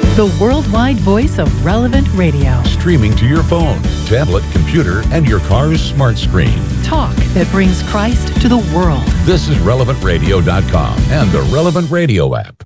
the worldwide voice of Relevant Radio. Streaming to your phone, tablet, computer, and your car's smart screen. Talk that brings Christ to the world. This is RelevantRadio.com and the Relevant Radio app.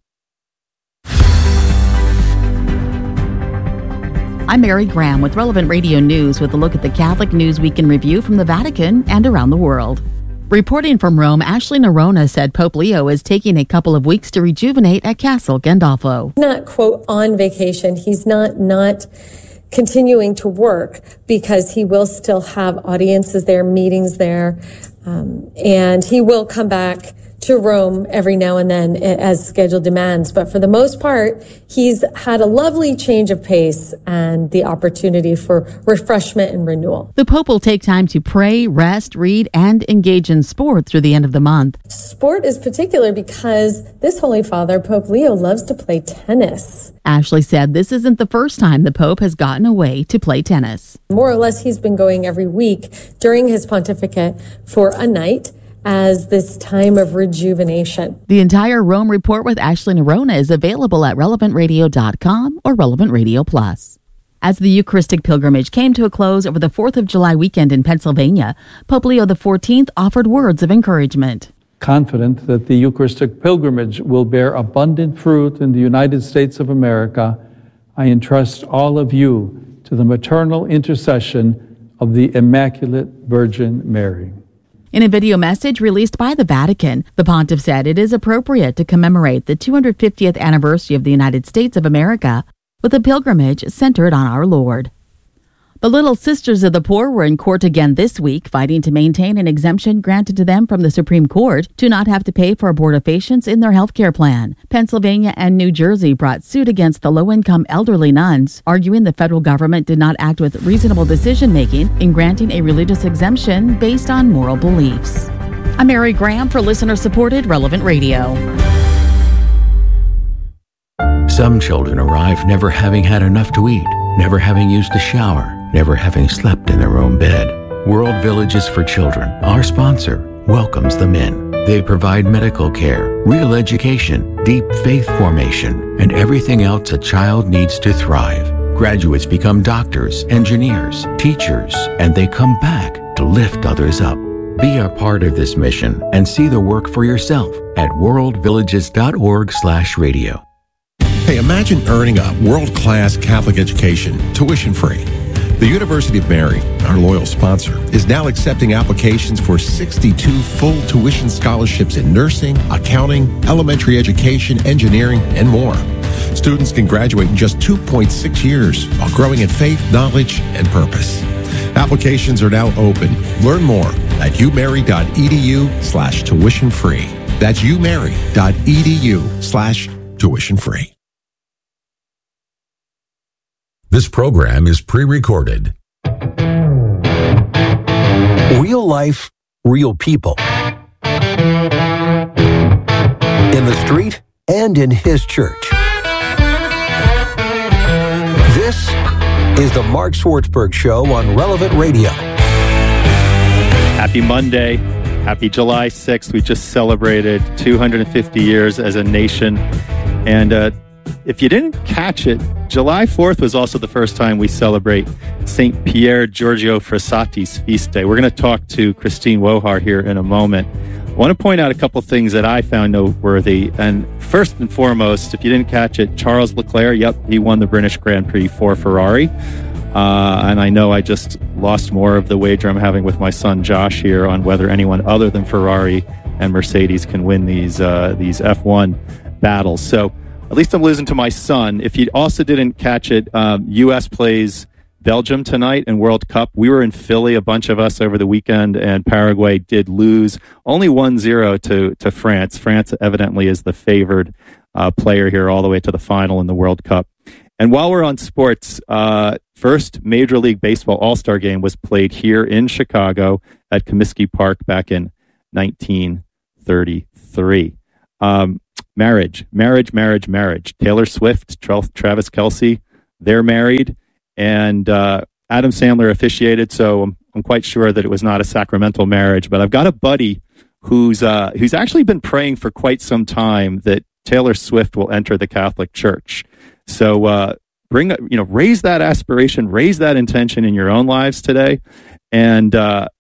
I'm Mary Graham with Relevant Radio News with a look at the Catholic News Week in Review from the Vatican and around the world. Reporting from Rome, Ashley Nerona said Pope Leo is taking a couple of weeks to rejuvenate at Castle Gandolfo. Not, quote, on vacation. He's not continuing to work because he will still have audiences there, meetings there, and he will come back to Rome every now and then as schedule demands. But for the most part, he's had a lovely change of pace and the opportunity for refreshment and renewal. The Pope will take time to pray, rest, read, and engage in sport through the end of the month. Sport is particular because this Holy Father, Pope Leo, loves to play tennis. Ashley said this isn't the first time the Pope has gotten away to play tennis. More or less, he's been going every week during his pontificate for a night as this time of rejuvenation. The entire Rome report with Ashley Nerona is available at relevantradio.com or Relevant Radio Plus. As the Eucharistic pilgrimage came to a close over the 4th of July weekend in Pennsylvania, Pope Leo XIV offered words of encouragement. Confident that the Eucharistic pilgrimage will bear abundant fruit in the United States of America, I entrust all of you to the maternal intercession of the Immaculate Virgin Mary. In a video message released by the Vatican, the pontiff said it is appropriate to commemorate the 250th anniversary of the United States of America with a pilgrimage centered on our Lord. The Little Sisters of the Poor were in court again this week, fighting to maintain an exemption granted to them from the Supreme Court to not have to pay for abortifacients in their health care plan. Pennsylvania and New Jersey brought suit against the low-income elderly nuns, arguing the federal government did not act with reasonable decision-making in granting a religious exemption based on moral beliefs. I'm Mary Graham for listener-supported Relevant Radio. Some children arrive never having had enough to eat, never having used a shower, never having slept in their own bed. World Villages for Children, our sponsor, welcomes them in. They provide medical care, real education, deep faith formation, and everything else a child needs to thrive. Graduates become doctors, engineers, teachers, and they come back to lift others up. Be a part of this mission and see the work for yourself at worldvillages.org/radio. Hey, imagine earning a world-class Catholic education, tuition-free. The University of Mary, our loyal sponsor, is now accepting applications for 62 full tuition scholarships in nursing, accounting, elementary education, engineering, and more. Students can graduate in just 2.6 years while growing in faith, knowledge, and purpose. Applications are now open. Learn more at umary.edu/tuition-free. That's umary.edu/tuition-free. This program is pre-recorded. Real life, real people. In the street and in his church. This is the Mark Swartzberg Show on Relevant Radio. Happy Monday. Happy July 6th. We just celebrated 250 years as a nation. And if you didn't catch it, July 4th was also the first time we celebrate St. Pier Giorgio Frassati's feast day. We're going to talk to Christine Wohar here in a moment. I want to point out a couple things that I found noteworthy. And first and foremost, if you didn't catch it, Charles Leclerc, he won the British Grand Prix for Ferrari. And I know I just lost more of the wager I'm having with my son Josh here on whether anyone other than Ferrari and Mercedes can win these F1 battles. So at least I'm losing to my son. If you also didn't catch it, U.S. plays Belgium tonight in World Cup. We were in Philly, a bunch of us, over the weekend, and Paraguay did lose only 1-0 to France. France evidently is the favored player here all the way to the final in the World Cup. And while we're on sports, first Major League Baseball All-Star Game was played here in Chicago at Comiskey Park back in 1933. Marriage. Taylor Swift, Travis Kelce, they're married, and Adam Sandler officiated, so I'm quite sure that it was not a sacramental marriage. But I've got a buddy who's actually been praying for quite some time that Taylor Swift will enter the Catholic Church. So raise that aspiration, raise that intention in your own lives today. And,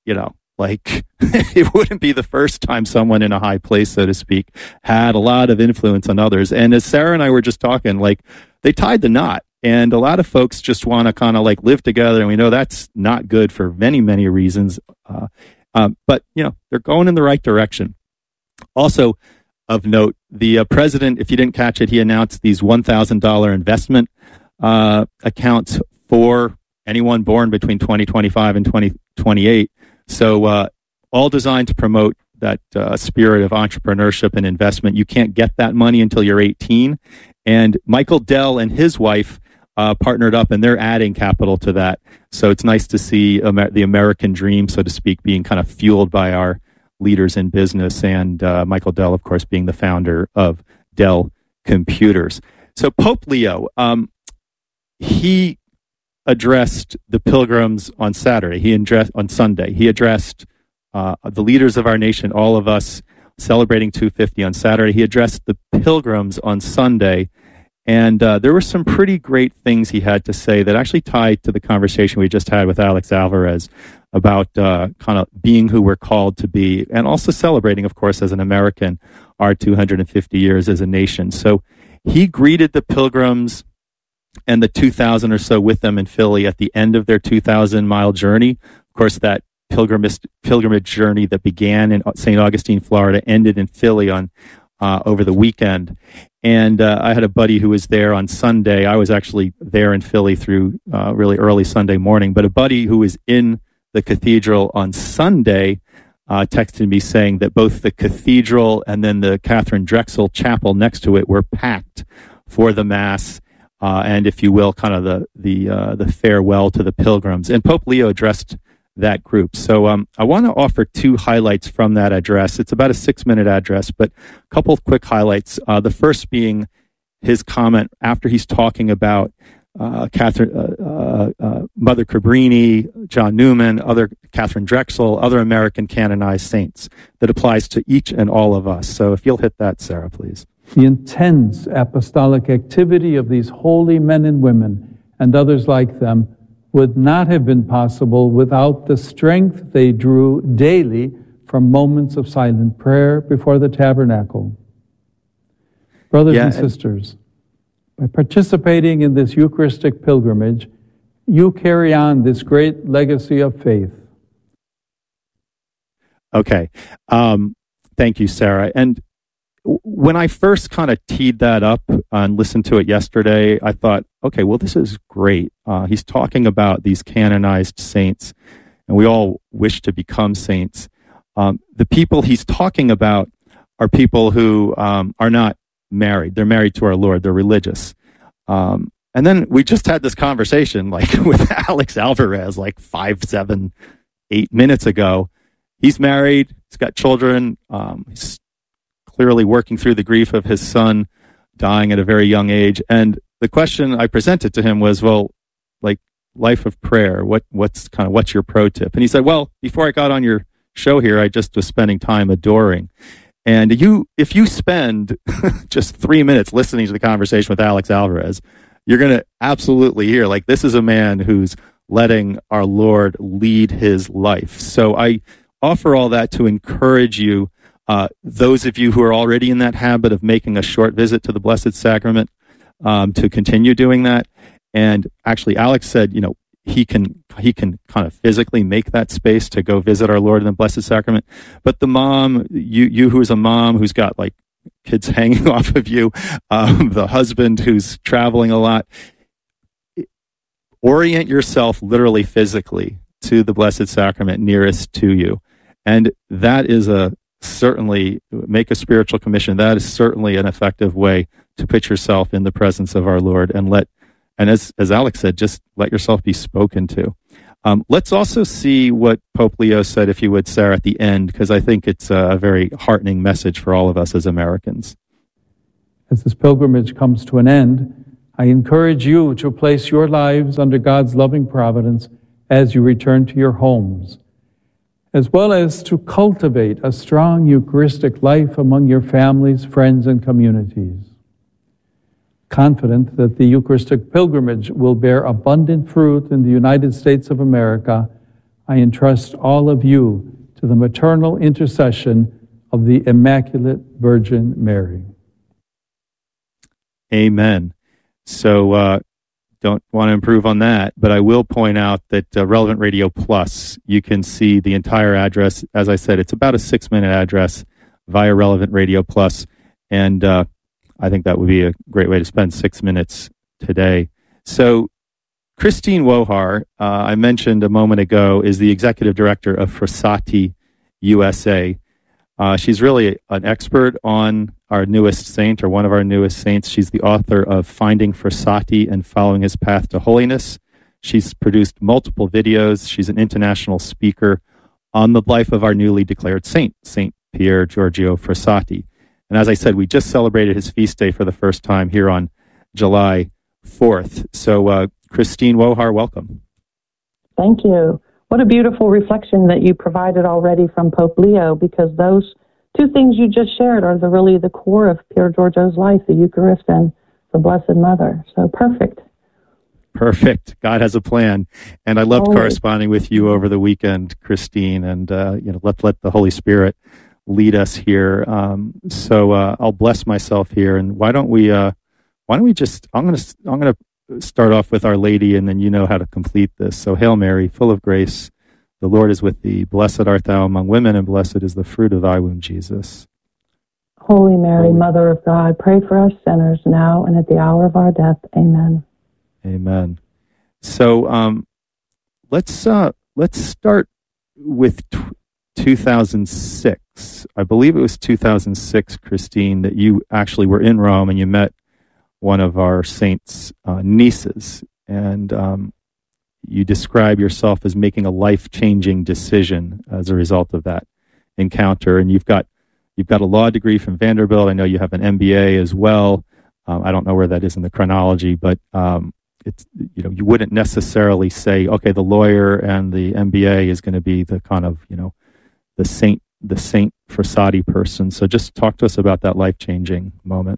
it wouldn't be the first time someone in a high place, so to speak, had a lot of influence on others. And as Sarah and I were just talking, they tied the knot. And a lot of folks just want to kind of live together. And we know that's not good for many, many reasons. But they're going in the right direction. Also of note, the president, if you didn't catch it, he announced these $1,000 investment accounts for anyone born between 2025 and 2028. So all designed to promote that spirit of entrepreneurship and investment. You can't get that money until you're 18. And Michael Dell and his wife partnered up, and they're adding capital to that. So it's nice to see the American dream, so to speak, being kind of fueled by our leaders in business. And Michael Dell, of course, being the founder of Dell Computers. So Pope Leo, he addressed the pilgrims on Saturday. On Sunday. He addressed the leaders of our nation, all of us celebrating 250 on Saturday. He addressed the pilgrims on Sunday. And there were some pretty great things he had to say that actually tied to the conversation we just had with Alex Alvarez about kind of being who we're called to be, and also celebrating, of course, as an American, our 250 years as a nation. So he greeted the pilgrims and the 2,000 or so with them in Philly at the end of their 2,000-mile journey. Of course, that pilgrimage journey that began in St. Augustine, Florida, ended in Philly on over the weekend. And I had a buddy who was there on Sunday. I was actually there in Philly through really early Sunday morning. But a buddy who was in the cathedral on Sunday texted me saying that both the cathedral and then the Catherine Drexel Chapel next to it were packed for the Mass. And if you will, kind of the farewell to the pilgrims. And Pope Leo addressed that group. So I want to offer two highlights from that address. It's about a 6-minute address, but a couple of quick highlights. The first being his comment after he's talking about Mother Cabrini, John Newman, Catherine Drexel, other American canonized saints, that applies to each and all of us. So if you'll hit that, Sarah, please. The intense apostolic activity of these holy men and women and others like them would not have been possible without the strength they drew daily from moments of silent prayer before the tabernacle. Brothers and sisters, by participating in this Eucharistic pilgrimage, you carry on this great legacy of faith. Okay. Thank you, Sarah. And when I first kind of teed that up and listened to it yesterday, I thought, okay, well, this is great. He's talking about these canonized saints, and we all wish to become saints. The people he's talking about are people who are not married. They're married to our Lord. They're religious. And then we just had this conversation with Alex Alvarez 5, 7, 8 minutes ago. He's married. He's got children. He's clearly working through the grief of his son dying at a very young age. And the question I presented to him was, well, life of prayer, what's your pro tip? And he said, well, before I got on your show here, I just was spending time adoring. And if you spend just 3 minutes listening to the conversation with Alex Alvarez, you're going to absolutely hear, this is a man who's letting our Lord lead his life. So I offer all that to encourage you, those of you who are already in that habit of making a short visit to the Blessed Sacrament, to continue doing that. And actually, Alex said, he can kind of physically make that space to go visit our Lord in the Blessed Sacrament. But the mom, you who is a mom who's got kids hanging off of you, the husband who's traveling a lot, orient yourself literally physically to the Blessed Sacrament nearest to you. And that is certainly make a spiritual commission. That is certainly an effective way to put yourself in the presence of our Lord and as Alex said, just let yourself be spoken to. Let's also see what Pope Leo said, if you would, Sarah, at the end, because I think it's a very heartening message for all of us as Americans. As this pilgrimage comes to an end, I encourage you to place your lives under God's loving providence as you return to your homes, as well as to cultivate a strong Eucharistic life among your families, friends, and communities. Confident that the Eucharistic pilgrimage will bear abundant fruit in the United States of America, I entrust all of you to the maternal intercession of the Immaculate Virgin Mary. Amen. So don't want to improve on that, but I will point out that Relevant Radio Plus, you can see the entire address. As I said, it's about a 6-minute address via Relevant Radio Plus, and I think that would be a great way to spend 6 minutes today. So Christine Wohar, I mentioned a moment ago, is the executive director of Frassati USA. She's really an expert on our newest saint, or one of our newest saints. She's the author of Finding Frassati and Following His Path to Holiness. She's produced multiple videos. She's an international speaker on the life of our newly declared saint, Saint Pier Giorgio Frassati. And as I said, we just celebrated his feast day for the first time here on July 4th. So, Christine Wohar, welcome. Thank you. What a beautiful reflection that you provided already from Pope Leo, because those two things you just shared are really the core of Pier Giorgio's life, the Eucharist and the Blessed Mother. So perfect. Perfect. God has a plan. And I loved corresponding with you over the weekend, Christine, and let the Holy Spirit lead us here. So I'll bless myself here, and why don't we just I'm going to start off with Our Lady, and then you know how to complete this. So, Hail Mary, full of grace, the Lord is with thee. Blessed art thou among women, and blessed is the fruit of thy womb, Jesus. Holy Mary, Mother of God, pray for us sinners now and at the hour of our death. Amen. Amen. So, let's start with 2006. I believe it was 2006, Christine, that you actually were in Rome and you met one of our saints' nieces, and you describe yourself as making a life-changing decision as a result of that encounter. And you've got a law degree from Vanderbilt. I know you have an MBA as well. I don't know where that is in the chronology, but it's, you wouldn't necessarily say, okay, the lawyer and the MBA is going to be the kind of, the Saint Frassati person. So just talk to us about that life-changing moment.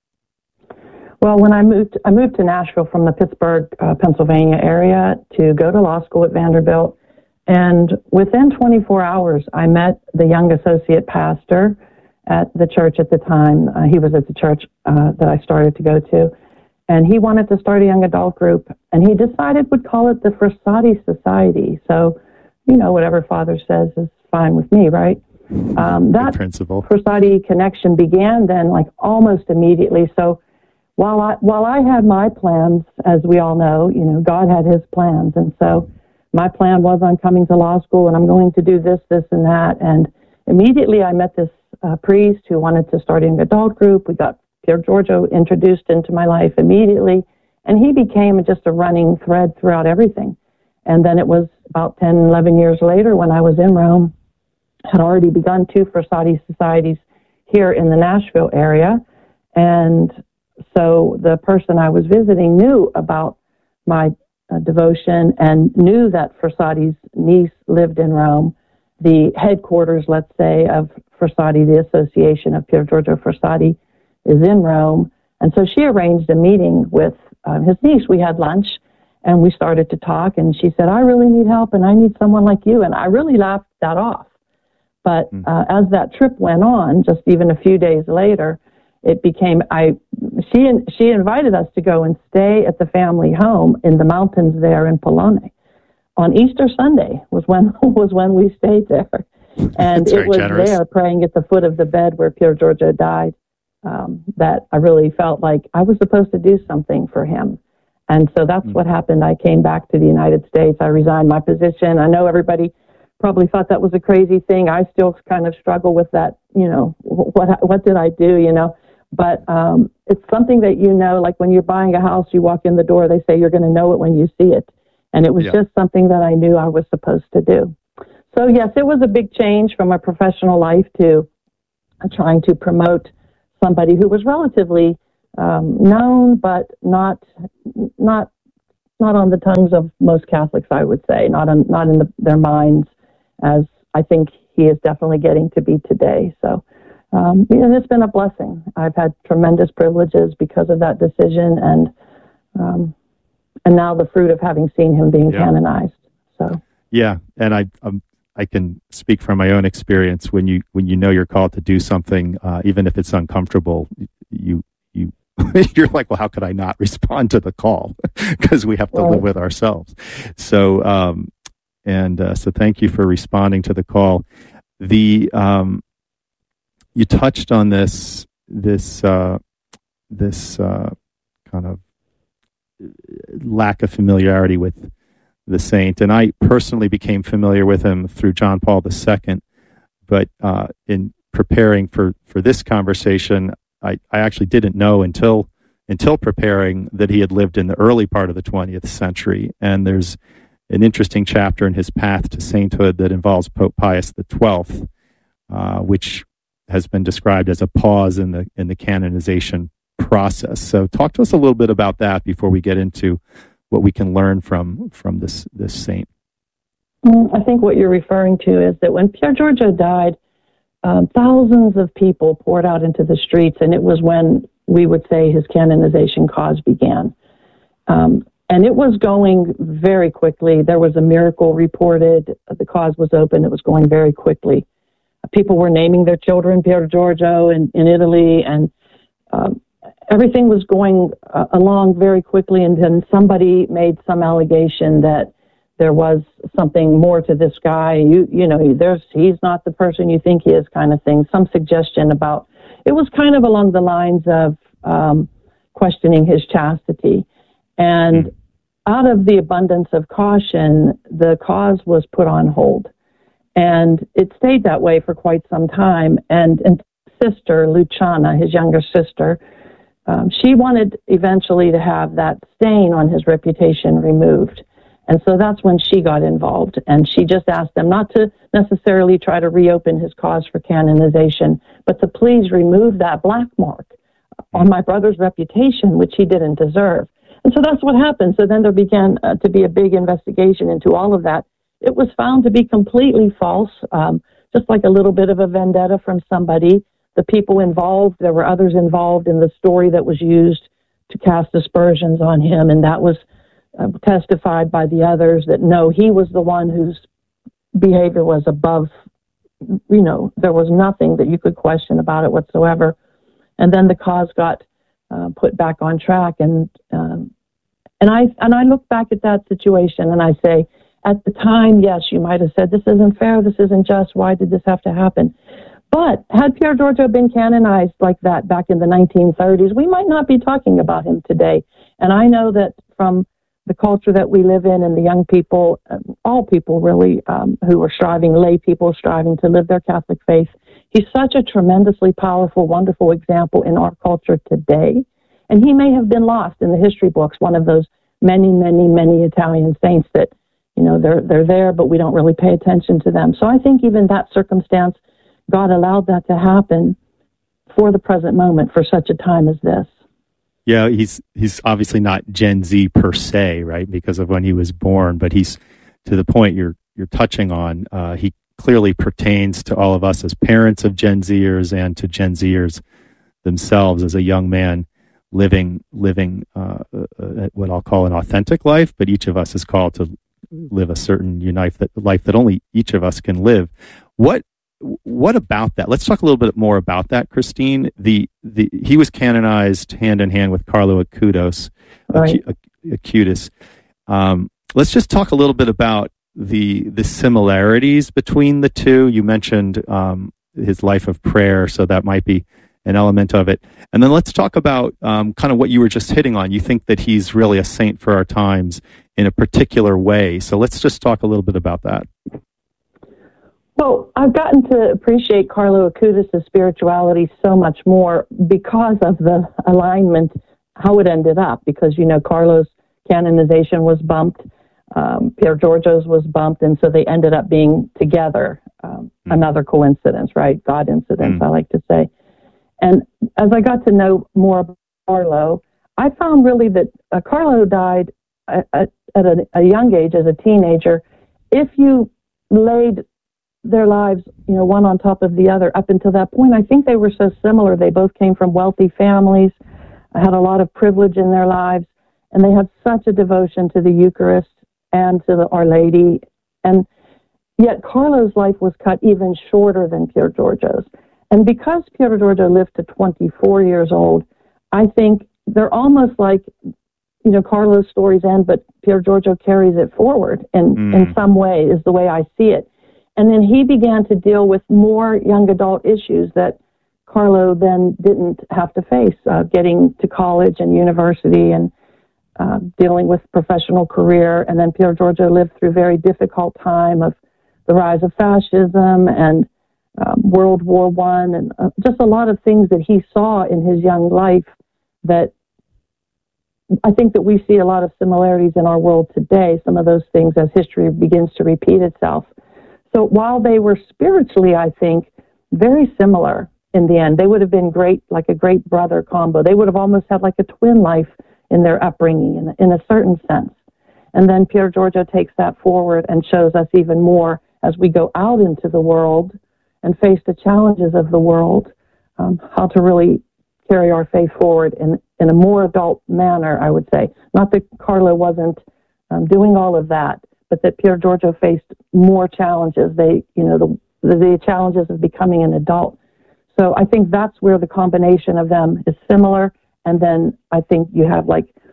Well, when I moved to Nashville from the Pittsburgh, Pennsylvania area to go to law school at Vanderbilt. And within 24 hours, I met the young associate pastor at the church at the time. He was at the church that I started to go to. And he wanted to start a young adult group. And he decided would call it the Frassati Society. So, whatever Father says is fine with me, right? That principle. Frassati connection began then, like almost immediately. So, While I had my plans, as we all know, God had his plans. And so my plan was I'm coming to law school and I'm going to do this, and that. And immediately I met this priest who wanted to start an adult group. We got Pier Giorgio introduced into my life immediately. And he became just a running thread throughout everything. And then it was about 10, 11 years later when I was in Rome, had already begun 2 Frassati societies here in the Nashville area. And so the person I was visiting knew about my devotion and knew that Frassati's niece lived in Rome. The headquarters, let's say, of Frassati, the Association of Pier Giorgio Frassati, is in Rome. And so she arranged a meeting with his niece. We had lunch and we started to talk, and she said, I really need help and I need someone like you. And I really laughed that off. But as that trip went on, just even a few days later, it became, she invited us to go and stay at the family home in the mountains there in Polone. On Easter Sunday was when we stayed there. And it was generous. There praying at the foot of the bed where Pier Giorgio died that I really felt like I was supposed to do something for him. And so that's what happened. I came back to the United States. I resigned my position. I know everybody probably thought that was a crazy thing. I still kind of struggle with that, what did I do, But it's something that like when you're buying a house, you walk in the door, they say you're going to know it when you see it. And it was just something that I knew I was supposed to do. So yes, it was a big change from a professional life to trying to promote somebody who was relatively known, but not on the tongues of most Catholics, I would say, not in their minds, as I think he is definitely getting to be today. So and it's been a blessing. I've had tremendous privileges because of that decision, and now the fruit of having seen him being canonized. So yeah, and I can speak from my own experience. When you know you're called to do something, even if it's uncomfortable, you're like, well, how could I not respond to the call? Because we have to live with ourselves. So so thank you for responding to the call. You touched on this kind of lack of familiarity with the saint, and I personally became familiar with him through John Paul II. But in preparing for this conversation, I actually didn't know until preparing that he had lived in the early part of the 20th century. And there's an interesting chapter in his path to sainthood that involves Pope Pius XII, which has been described as a pause in the canonization process. So talk to us a little bit about that before we get into what we can learn from this saint. I think what you're referring to is that when Pier Giorgio died, thousands of people poured out into the streets, and it was when we would say his canonization cause began. And it was going very quickly. There was a miracle reported. The cause was open. It was going very quickly. People were naming their children Pier Giorgio in Italy, and everything was going along very quickly. And then somebody made some allegation that there was something more to this guy. He's not the person you think he is, kind of thing. Some suggestion about it was kind of along the lines of questioning his chastity. And out of the abundance of caution, the cause was put on hold. And it stayed that way for quite some time. And sister, Luciana, his younger sister, she wanted eventually to have that stain on his reputation removed. And so that's when she got involved. And she just asked them not to necessarily try to reopen his cause for canonization, but to please remove that black mark on my brother's reputation, which he didn't deserve. And so that's what happened. So then there began to be a big investigation into all of that. It was found to be completely false, just like a little bit of a vendetta from somebody. The people involved, there were others involved in the story that was used to cast aspersions on him, and that was testified by the others that no, he was the one whose behavior was above, there was nothing that you could question about it whatsoever. And then the cause got put back on track, and I look back at that situation and I say, at the time, yes, you might have said, this isn't fair, this isn't just, why did this have to happen? But had Pier Giorgio been canonized like that back in the 1930s, we might not be talking about him today. And I know that from the culture that we live in and the young people, all people really, who are striving, lay people striving to live their Catholic faith, he's such a tremendously powerful, wonderful example in our culture today. And he may have been lost in the history books, one of those many, many, many Italian saints that, they're there, but we don't really pay attention to them. So I think even that circumstance, God allowed that to happen for the present moment, for such a time as this. Yeah, he's obviously not Gen Z per se, right, because of when he was born, but he's, to the point you're touching on, he clearly pertains to all of us as parents of Gen Zers and to Gen Zers themselves as a young man living what I'll call an authentic life, but each of us is called to live a certain life that only each of us can live. What about that? Let's talk a little bit more about that, Christine. He was canonized hand in hand with Carlo Acutis. Right. Acutis. Let's just talk a little bit about the similarities between the two. You mentioned his life of prayer, so that might be an element of it. And then let's talk about kind of what you were just hitting on. You think that he's really a saint for our times in a particular way. So let's just talk a little bit about that. Well, I've gotten to appreciate Carlo Acutis' spirituality so much more because of the alignment, how it ended up. Because, Carlo's canonization was bumped, Pier Giorgio's was bumped, and so they ended up being together. Another coincidence, right? God incidence, I like to say. And as I got to know more about Carlo, I found really that Carlo died at a young age as a teenager. If you laid their lives, one on top of the other up until that point. I think they were so similar. They both came from wealthy families, had a lot of privilege in their lives, and they had such a devotion to the Eucharist and to Our Lady. And yet Carlo's life was cut even shorter than Pier Giorgio's. And because Pier Giorgio lived to 24 years old, I think they're almost like, Carlo's stories end, but Pier Giorgio carries it forward in some way, is the way I see it. And then he began to deal with more young adult issues that Carlo then didn't have to face, getting to college and university and dealing with professional career. And then Pier Giorgio lived through a very difficult time of the rise of fascism and World War I, and just a lot of things that he saw in his young life that I think that we see a lot of similarities in our world today, some of those things as history begins to repeat itself. So while they were spiritually, I think, very similar in the end, they would have been great, like a great brother combo. They would have almost had like a twin life in their upbringing in a certain sense. And then Pier Giorgio takes that forward and shows us even more as we go out into the world and face the challenges of the world, how to really carry our faith forward in a more adult manner, I would say. Not that Carlo wasn't doing all of that, but that Pier Giorgio faced more challenges. The challenges of becoming an adult. So I think that's where the combination of them is similar. And then I think you have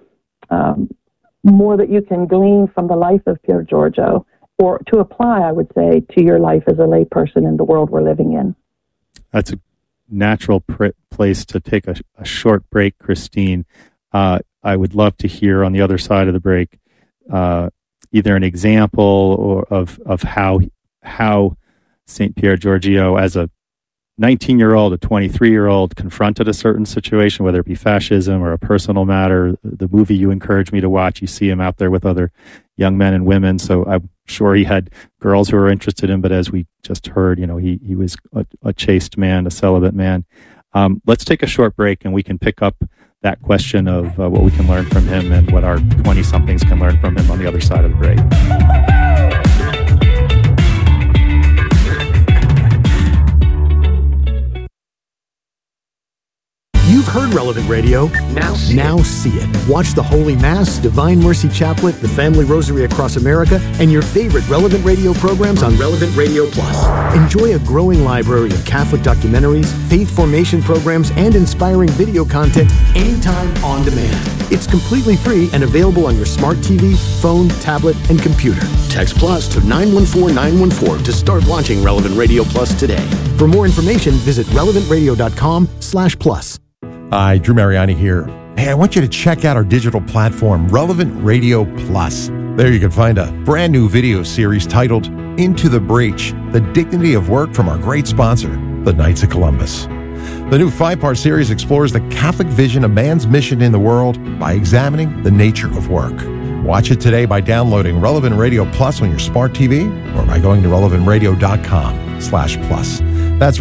more that you can glean from the life of Pier Giorgio, or to apply, I would say, to your life as a lay person in the world we're living in. That's a natural place to take a short break, Christine. I would love to hear on the other side of the break either an example of how St. Pier Giorgio, as a 19-year-old, a 23-year-old, confronted a certain situation, whether it be fascism or a personal matter. The movie you encouraged me to watch, you see him out there with other young men and women. So I'm sure he had girls who were interested in him, but as we just heard, he was a chaste man, a celibate man. Let's take a short break and we can pick up that question of what we can learn from him and what our 20-somethings can learn from him on the other side of the break. You've heard Relevant Radio. Now see it. Watch the Holy Mass, Divine Mercy Chaplet, the Family Rosary across America, and your favorite Relevant Radio programs on Relevant Radio Plus. Enjoy a growing library of Catholic documentaries, faith formation programs, and inspiring video content anytime on demand. It's completely free and available on your smart TV, phone, tablet, and computer. Text Plus to 914-914 to start watching Relevant Radio Plus today. For more information, visit relevantradio.com/plus. Hi, Drew Mariani here. Hey, I want you to check out our digital platform, Relevant Radio Plus. There you can find a brand new video series titled Into the Breach, The Dignity of Work from our great sponsor, the Knights of Columbus. The new 5-part series explores the Catholic vision of man's mission in the world by examining the nature of work. Watch it today by downloading Relevant Radio Plus on your smart TV or by going to relevantradio.com/plus. That's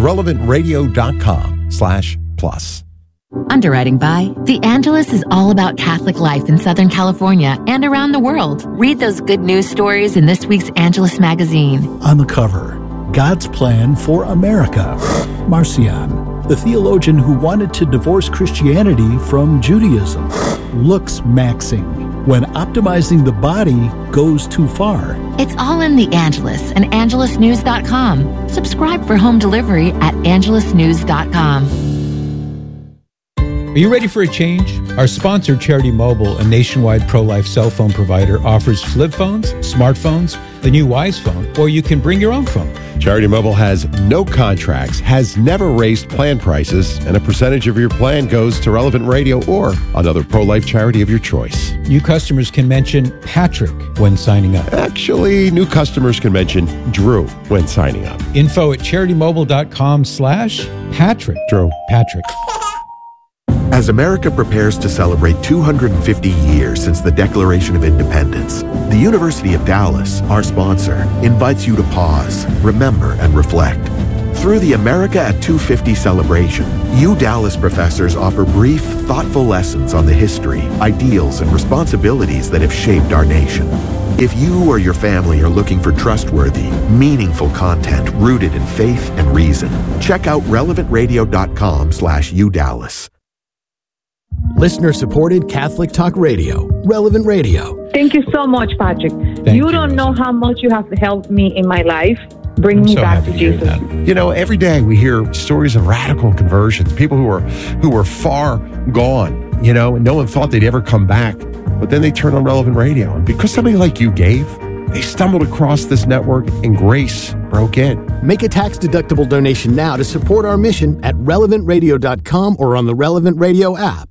relevantradio.com/plus. Underwriting by The Angelus is all about Catholic life in Southern California and around the world. Read those good news stories in this week's Angelus magazine. On the cover, God's Plan for America. Marcion, the theologian who wanted to divorce Christianity from Judaism, looks maxing when optimizing the body goes too far. It's all in The Angelus and angelusnews.com. Subscribe for home delivery at angelusnews.com. Are you ready for a change? Our sponsor, Charity Mobile, a nationwide pro-life cell phone provider, offers flip phones, smartphones, the new Wise phone, or you can bring your own phone. Charity Mobile has no contracts, has never raised plan prices, and a percentage of your plan goes to Relevant Radio or another pro-life charity of your choice. New customers can mention Patrick when signing up. Actually, new customers can mention Drew when signing up. Info at CharityMobile.com/Patrick. Drew. Patrick. As America prepares to celebrate 250 years since the Declaration of Independence, the University of Dallas, our sponsor, invites you to pause, remember, and reflect. Through the America at 250 celebration, UDallas professors offer brief, thoughtful lessons on the history, ideals, and responsibilities that have shaped our nation. If you or your family are looking for trustworthy, meaningful content rooted in faith and reason, check out relevantradio.com/UDallas. Listener-supported Catholic Talk Radio, Relevant Radio. Thank you so much, Patrick. You don't know how much you have helped me in my life. Bring me back to Jesus. You know, every day we hear stories of radical conversions, people who were far gone, you know, and no one thought they'd ever come back. But then they turned on Relevant Radio. And because somebody like you gave, they stumbled across this network and grace broke in. Make a tax-deductible donation now to support our mission at relevantradio.com or on the Relevant Radio app.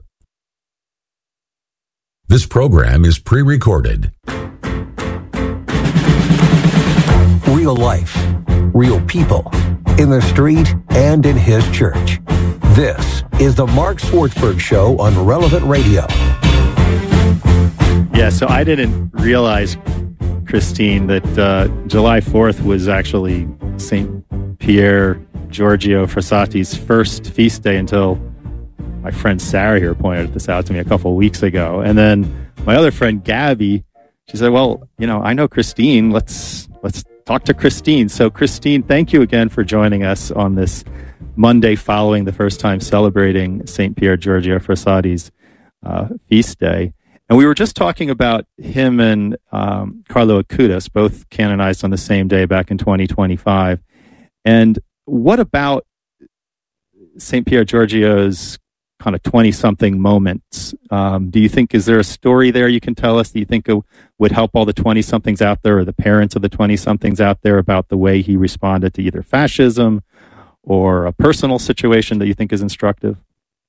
This program is pre-recorded. Real life, real people, in the street and in his church. This is the Mark Swartzberg Show on Relevant Radio. Yeah, so I didn't realize, Christine, that July 4th was actually St. Pier Giorgio Frassati's first feast day until my friend Sarah here pointed this out to me a couple of weeks ago. And then my other friend Gabby, she said, well, you know, I know Christine. Let's talk to Christine. So Christine, thank you again for joining us on this Monday following the first time celebrating St. Pier Giorgio Frassati's feast day. And we were just talking about him and Carlo Acutis, both canonized on the same day back in 2025. And what about St. Pier Giorgio's kind of 20-something moments? Do you think, is there a story there you can tell us that you think would help all the 20-somethings out there or the parents of the 20-somethings out there about the way he responded to either fascism or a personal situation that you think is instructive?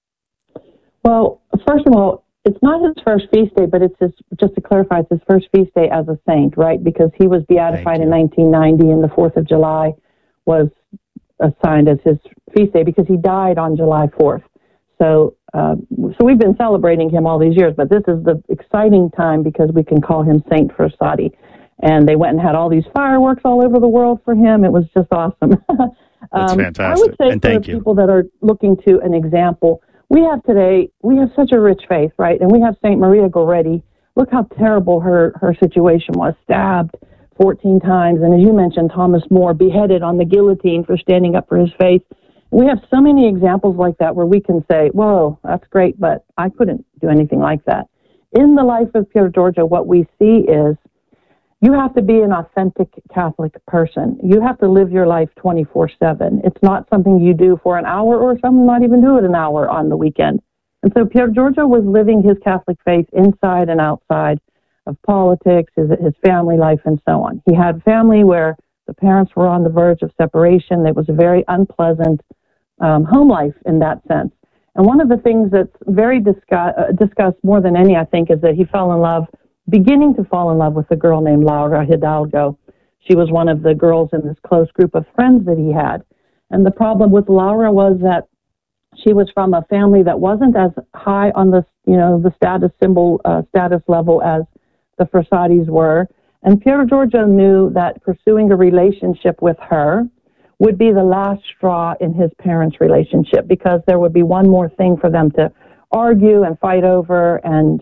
Well, first of all, it's not his first feast day, but it's just to clarify, it's his first feast day as a saint, right? Because he was beatified in 1990, and the 4th of July was assigned as his feast day because he died on July 4th. So we've been celebrating him all these years, but this is the exciting time because we can call him Saint Frassati. And they went and had all these fireworks all over the world for him. It was just awesome. That's fantastic. I would say and for thank you. people that are looking to an example, we have such a rich faith, right? And we have Saint Maria Goretti. Look how terrible her situation was, stabbed 14 times. And as you mentioned, Thomas More beheaded on the guillotine for standing up for his faith. We have so many examples like that where we can say, whoa, that's great, but I couldn't do anything like that. In the life of Pier Giorgio, what we see is you have to be an authentic Catholic person. You have to live your life 24/7. It's not something you do for an hour, or some might even do it an hour on the weekend. And so Pier Giorgio was living his Catholic faith inside and outside of politics, his family life, and so on. He had family where the parents were on the verge of separation. It was a very unpleasant home life in that sense. And one of the things that's very discussed more than any, I think, is that he beginning to fall in love with a girl named Laura Hidalgo. She was one of the girls in this close group of friends that he had. And the problem with Laura was that she was from a family that wasn't as high on the status level as the Frassatis were. And Pier Giorgio knew that pursuing a relationship with her would be the last straw in his parents' relationship, because there would be one more thing for them to argue and fight over and,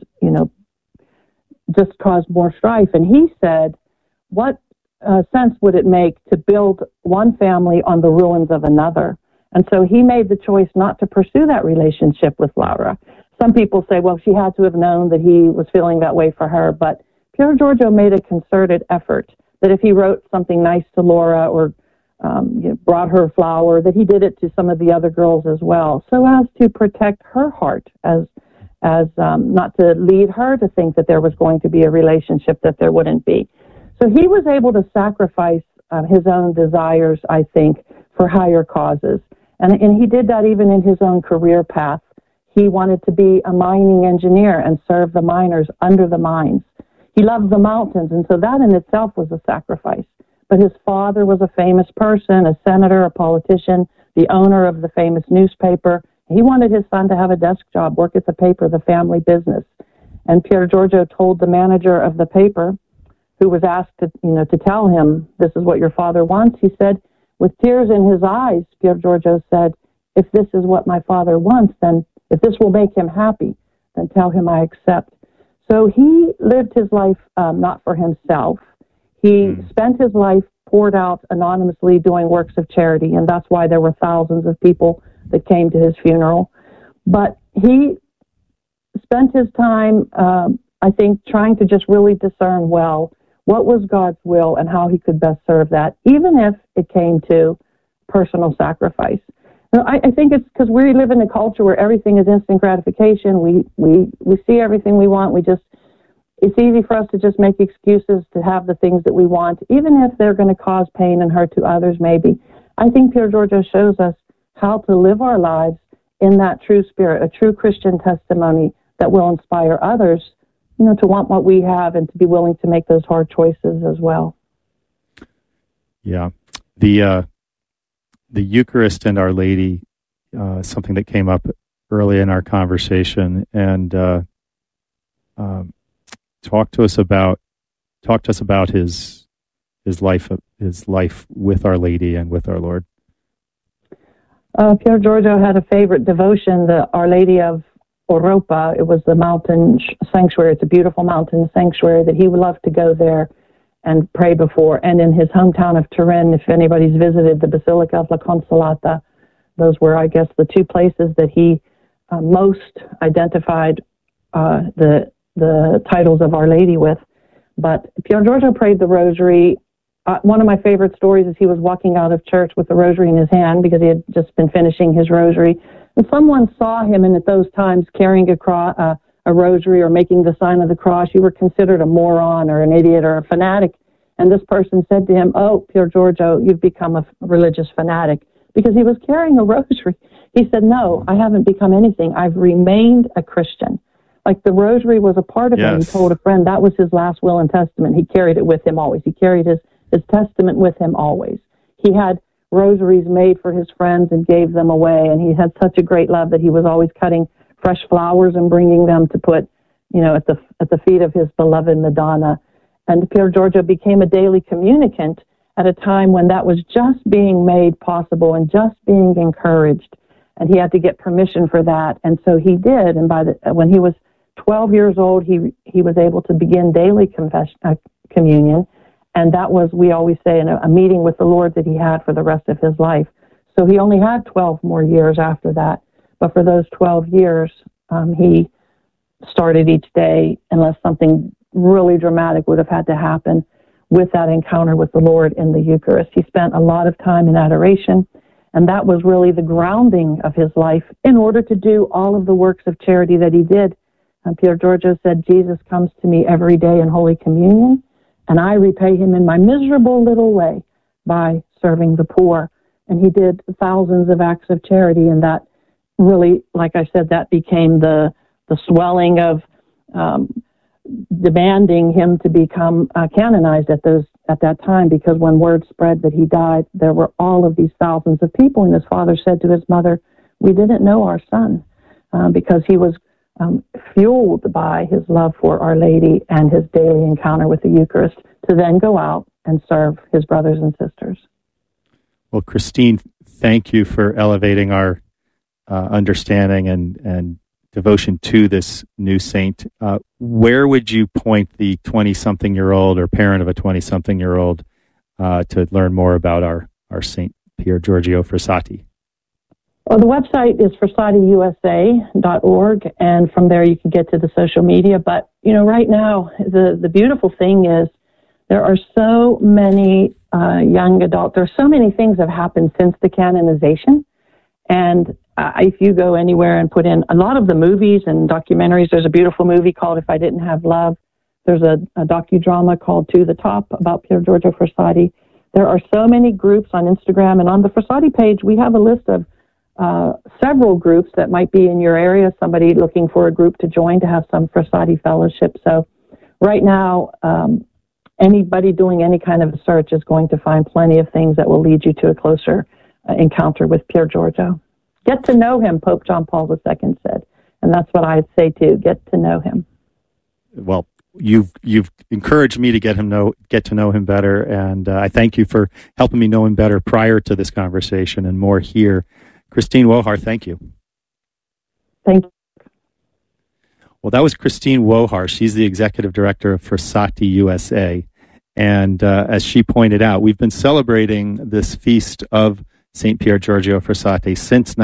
just cause more strife. And he said, what sense would it make to build one family on the ruins of another? And so he made the choice not to pursue that relationship with Laura. Some people say, well, she had to have known that he was feeling that way for her, but Pier Giorgio made a concerted effort that if he wrote something nice to Laura or brought her a flower, that he did it to some of the other girls as well, so as to protect her heart, as not to lead her to think that there was going to be a relationship that there wouldn't be. So he was able to sacrifice his own desires, I think, for higher causes. And he did that even in his own career path. He wanted to be a mining engineer and serve the miners under the mines. He loved the mountains, and so that in itself was a sacrifice. But his father was a famous person, a senator, a politician, the owner of the famous newspaper. He wanted his son to have a desk job, work at the paper, the family business. And Pier Giorgio told the manager of the paper, who was asked to tell him, this is what your father wants. He said, with tears in his eyes, Pier Giorgio said, if this is what my father wants, then if this will make him happy, then tell him I accept. So he lived his life not for himself. He spent his life poured out anonymously doing works of charity, and that's why there were thousands of people that came to his funeral. But he spent his time, I think, trying to just really discern well what was God's will and how he could best serve that, even if it came to personal sacrifice. Now, I think it's because we live in a culture where everything is instant gratification. We see everything we want. It's easy for us to just make excuses to have the things that we want, even if they're going to cause pain and hurt to others, maybe. I think Pier Giorgio shows us how to live our lives in that true spirit, a true Christian testimony that will inspire others, to want what we have and to be willing to make those hard choices as well. Yeah. The Eucharist and Our Lady, something that came up early in our conversation, and talk to us about his life with Our Lady and with our Lord. Pier Giorgio had a favorite devotion, the Our Lady of Oropa. It was the mountain sanctuary. It's a beautiful mountain sanctuary that he would love to go there and pray before. And in his hometown of Turin, if anybody's visited the Basilica of La Consolata, those were, I guess, the two places that he most identified the titles of Our Lady with. But Pier Giorgio prayed the rosary. One of my favorite stories is he was walking out of church with the rosary in his hand because he had just been finishing his rosary. And someone saw him, and at those times, carrying a rosary or making the sign of the cross, you were considered a moron or an idiot or a fanatic. And this person said to him, "Oh, Pier Giorgio, you've become a religious fanatic," because he was carrying a rosary. He said, "No, I haven't become anything. I've remained a Christian." Like the rosary was a part of him. He told a friend that was his last will and testament. He carried it with him always. He carried his testament with him always. He had rosaries made for his friends and gave them away, and he had such a great love that he was always cutting fresh flowers and bringing them to put, at the feet of his beloved Madonna. And Pier Giorgio became a daily communicant at a time when that was just being made possible and just being encouraged, and he had to get permission for that, and so he did. And when he was 12 years old, he was able to begin daily communion. And that was, we always say, a meeting with the Lord that he had for the rest of his life. So he only had 12 more years after that. But for those 12 years, he started each day, unless something really dramatic would have had to happen, with that encounter with the Lord in the Eucharist. He spent a lot of time in adoration, and that was really the grounding of his life in order to do all of the works of charity that he did. Pier Giorgio said, "Jesus comes to me every day in Holy Communion, and I repay him in my miserable little way by serving the poor." And he did thousands of acts of charity, and that really, like I said, that became the swelling of demanding him to become canonized at that time, because when word spread that he died, there were all of these thousands of people, and his father said to his mother, "We didn't know our son," because he was fueled by his love for Our Lady and his daily encounter with the Eucharist, to then go out and serve his brothers and sisters. Well, Christine, thank you for elevating our understanding and devotion to this new saint. Where would you point the 20-something-year-old or parent of a 20-something-year-old to learn more about our Saint Pier Giorgio Frassati? Well, the website is frassatiusa.org, and from there you can get to the social media. But, right now, the beautiful thing is there are so many young adults. There are so many things that have happened since the canonization. And if you go anywhere and put in a lot of the movies and documentaries, there's a beautiful movie called If I Didn't Have Love. There's a docudrama called To the Top about Pier Giorgio Frassati. There are so many groups on Instagram, and on the Frassati page, we have a list of several groups that might be in your area, somebody looking for a group to join to have some Frassati fellowship. So right now, anybody doing any kind of a search is going to find plenty of things that will lead you to a closer encounter with Pier Giorgio. Get to know him, Pope John Paul II said. And that's what I'd say too, get to know him. Well, you've encouraged me to get to know him better, and I thank you for helping me know him better prior to this conversation and more here. Christine Wohar, thank you. Thank you. Well, that was Christine Wohar. She's the executive director of Frassati USA. And as she pointed out, we've been celebrating this feast of St. Pier Giorgio Frassati since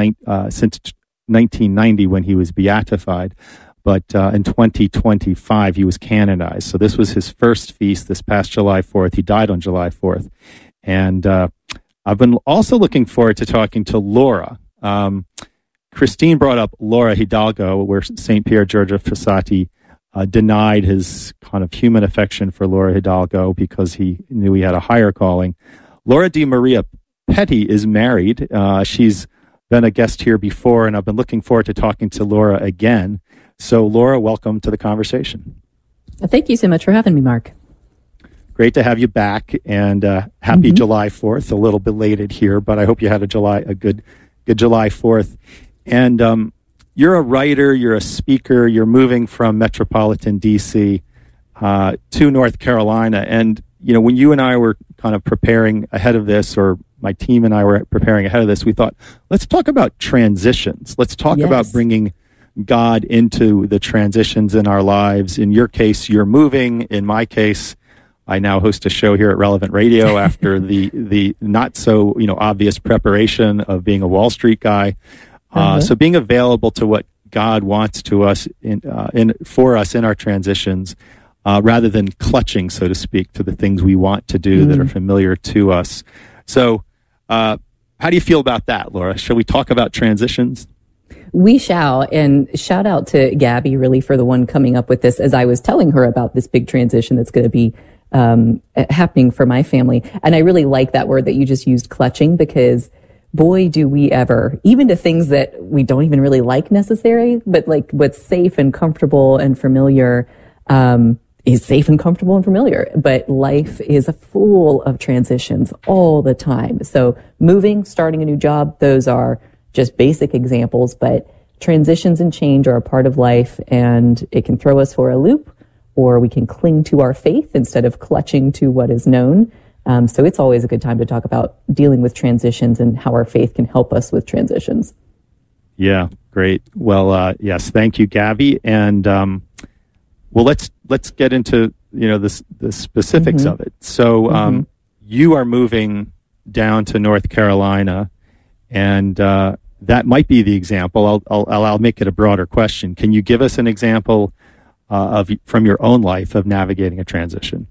1990 when he was beatified. But in 2025, he was canonized. So this was his first feast this past July 4th. He died on July 4th. And I've been also looking forward to talking to Laura. Christine brought up Laura Hidalgo, where St. Pier Giorgio Frassati denied his kind of human affection for Laura Hidalgo because he knew he had a higher calling. Laura Di Maria Petty is married. She's been a guest here before, and I've been looking forward to talking to Laura again. So, Laura, welcome to the conversation. Thank you so much for having me, Mark. Great to have you back, and happy July 4th. A little belated here, but I hope you had a good July 4th. And you're a writer, you're a speaker, you're moving from metropolitan D.C. To North Carolina. And, you know, when you and I were kind of preparing ahead of this, or my team and I were preparing ahead of this, we thought, let's talk about transitions. Let's talk about bringing God into the transitions in our lives. In your case, you're moving. In my case, I now host a show here at Relevant Radio after the not so, obvious preparation of being a Wall Street guy. So being available to what God wants to us for us in our transitions, rather than clutching, so to speak, to the things we want to do that are familiar to us. So, how do you feel about that, Laura? Shall we talk about transitions? We shall, and shout out to Gabby really for the one coming up with this, as I was telling her about this big transition that's going to be happening for my family. And I really like that word that you just used, clutching, because boy, do we ever, even to things that we don't even really like necessarily, but like what's safe and comfortable and familiar is safe and comfortable and familiar. But life is full of transitions all the time. So moving, starting a new job, those are just basic examples, but transitions and change are a part of life, and it can throw us for a loop, or we can cling to our faith instead of clutching to what is known. So it's always a good time to talk about dealing with transitions and how our faith can help us with transitions. Yeah, great. Well, yes, thank you, Gabby. And well, let's get into the specifics of it. So you are moving down to North Carolina, and that might be the example. I'll make it a broader question. Can you give us an example from your own life of navigating a transition?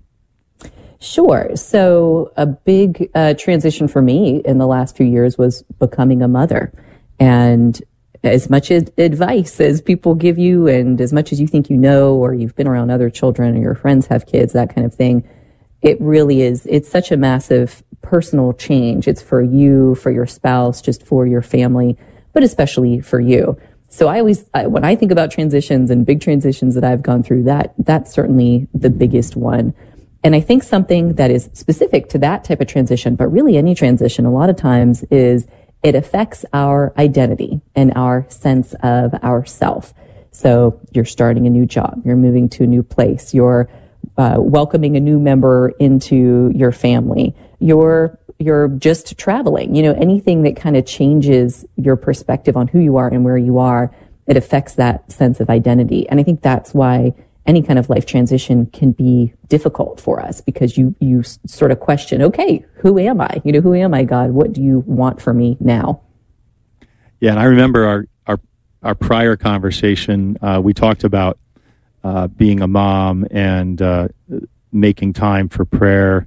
Sure. So a big transition for me in the last few years was becoming a mother. And as much advice as people give you, and as much as you think you know, or you've been around other children, or your friends have kids, that kind of thing, it really is. It's such a massive personal change. It's for you, for your spouse, just for your family, but especially for you. So when I think about transitions and big transitions that I've gone through, that's certainly the biggest one. And I think something that is specific to that type of transition, but really any transition a lot of times, is it affects our identity and our sense of ourself. So you're starting a new job, you're moving to a new place, you're welcoming a new member into your family, you're just traveling, anything that kind of changes your perspective on who you are and where you are, it affects that sense of identity. And I think that's why any kind of life transition can be difficult for us, because you sort of question, okay, who am I? Who am I, God? What do you want for me now? Yeah, and I remember our prior conversation, we talked about being a mom and making time for prayer.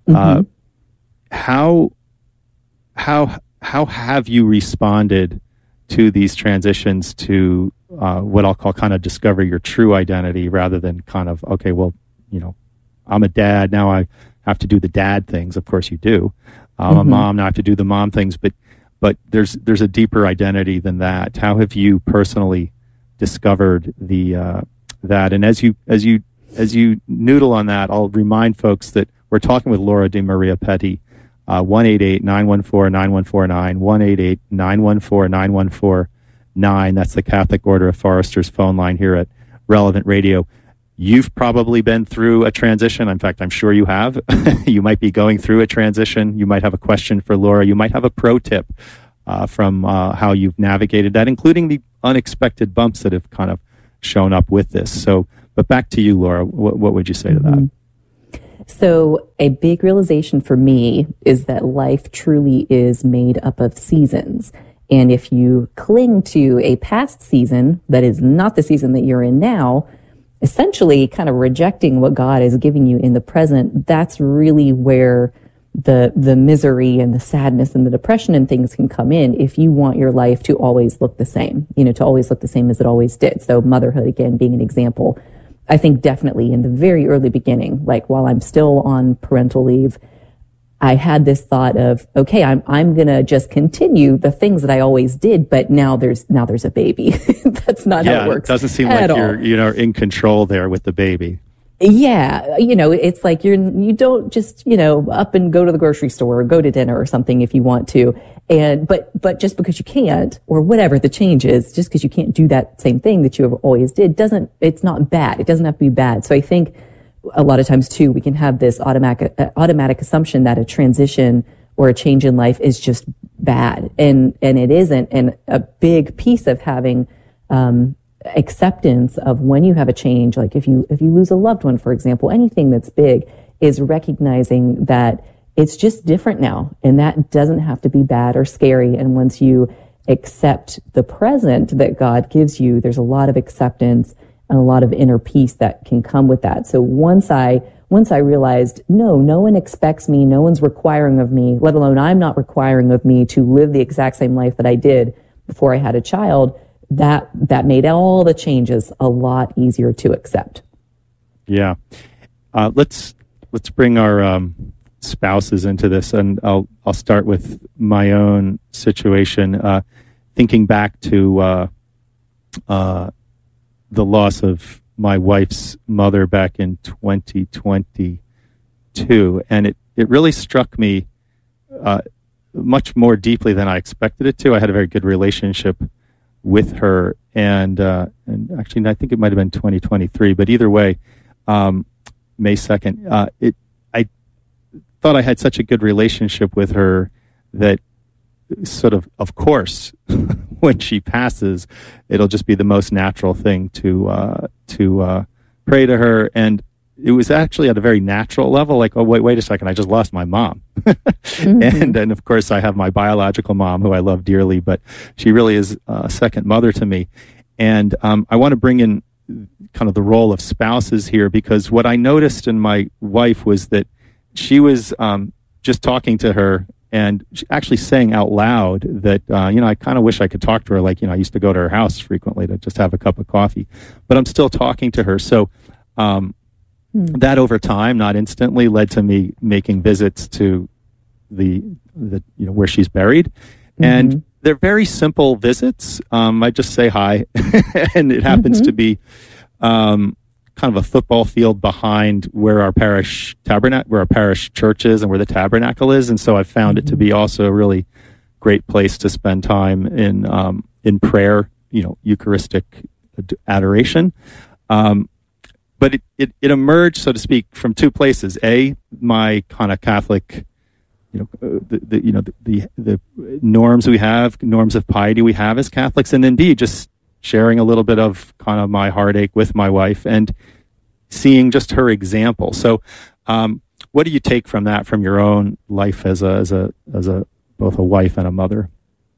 How have you responded to these transitions to what I'll call kind of discover your true identity, rather than kind of, okay, well, I'm a dad, now I have to do the dad things. Of course you do. I'm a mom, now I have to do the mom things, but there's a deeper identity than that. How have you personally discovered that? And as you noodle on that, I'll remind folks that we're talking with Laura Di Maria Petty, 1-888-914-9149, 1-888-914-9149. That's the Catholic Order of Foresters phone line here at Relevant Radio. You've probably been through a transition. In fact, I'm sure you have. You might be going through a transition. You might have a question for Laura. You might have a pro tip from how you've navigated that, including the unexpected bumps that have kind of shown up with this. So, but back to you, Laura. What would you say to that? So a big realization for me is that life truly is made up of seasons. And if you cling to a past season that is not the season that you're in now, essentially kind of rejecting what God is giving you in the present, that's really where the misery and the sadness and the depression and things can come in if you want your life to always look the same, to always look the same as it always did. So motherhood, again, being an example. I think definitely in the very early beginning, like while I'm still on parental leave, I had this thought of, okay, I'm going to just continue the things that I always did, but now there's a baby. That's not how it works. It doesn't seem like you're in control there with the baby. Yeah. It's like you don't just, up and go to the grocery store or go to dinner or something if you want to. But just because you can't, or whatever the change is, just because you can't do that same thing that you always did it's not bad. It doesn't have to be bad. So I think a lot of times too, we can have this automatic assumption that a transition or a change in life is just bad. And it isn't. And a big piece of having, acceptance of when you have a change, like if you lose a loved one, for example, anything that's big, is recognizing that it's just different now, and that doesn't have to be bad or scary. And once you accept the present that God gives you, there's a lot of acceptance and a lot of inner peace that can come with that. So once I realized, no one expects me, no one's requiring of me, let alone I'm not requiring of me to live the exact same life that I did before I had a child, that made all the changes a lot easier to accept. Yeah. Let's bring our spouses into this, and I'll start with my own situation. Thinking back to the loss of my wife's mother back in 2022, and it really struck me much more deeply than I expected it to. I had a very good relationship with her, and actually I think it might have been 2023, but either way, May 2nd, I thought I had such a good relationship with her that sort of course, when she passes, it'll just be the most natural thing to pray to her. And it was actually at a very natural level, like, oh, wait a second, I just lost my mom. And then, of course, I have my biological mom, who I love dearly, but she really is a second mother to me. And I want to bring in kind of the role of spouses here, because what I noticed in my wife was that she was just talking to her and actually saying out loud that, I kind of wish I could talk to her. Like, I used to go to her house frequently to just have a cup of coffee, but I'm still talking to her. So, that over time, not instantly, led to me making visits to the where she's buried, and they're very simple visits. I just say hi, and it happens to be kind of a football field behind where our parish church is, and where the tabernacle is, and so I found it to be also a really great place to spend time in prayer, Eucharistic adoration. But it emerged, so to speak, from two places. A, my kind of Catholic, the norms we have, norms of piety we have as Catholics, and then B, just sharing a little bit of kind of my heartache with my wife and seeing just her example. So, what do you take from that, from your own life as a both a wife and a mother?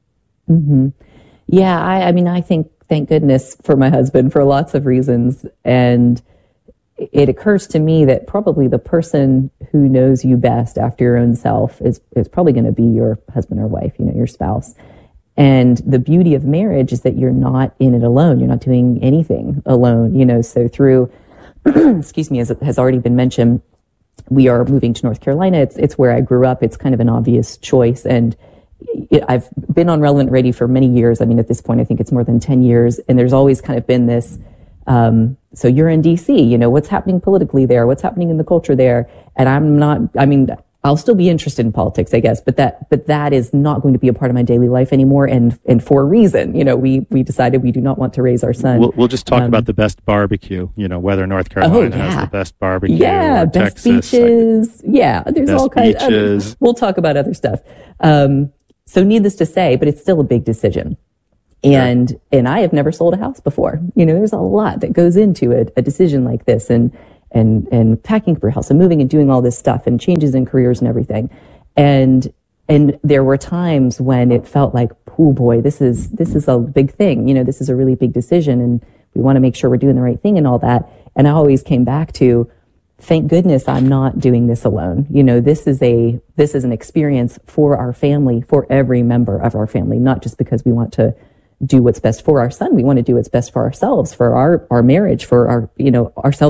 Yeah, I think, thank goodness for my husband for lots of reasons, and it occurs to me that probably the person who knows you best after your own self is probably going to be your husband or wife, your spouse. And the beauty of marriage is that you're not in it alone. You're not doing anything alone, so through, excuse me, as it has already been mentioned, we are moving to North Carolina. It's where I grew up. It's kind of an obvious choice. And I've been on Relevant Radio for many years. I mean, at this point, I think it's more than 10 years. And there's always kind of been this, so you're in DC, what's happening politically there? What's happening in the culture there? And I'll still be interested in politics, I guess, but that is not going to be a part of my daily life anymore. And for a reason, we decided we do not want to raise our son. We'll just talk about the best barbecue, whether North Carolina has the best barbecue. Yeah, or best Texas, beaches. There's all kinds of, we'll talk about other stuff. So needless to say, but it's still a big decision. And I have never sold a house before. There's a lot that goes into a decision like this, and packing for a house and moving and doing all this stuff and changes in careers and everything. And there were times when it felt like, oh boy, this is a big thing. This is a really big decision, and we want to make sure we're doing the right thing and all that. And I always came back to, thank goodness I'm not doing this alone. This is an experience for our family, for every member of our family, not just because we want to do what's best for our son. We want to do what's best for ourselves, for our marriage, for ourselves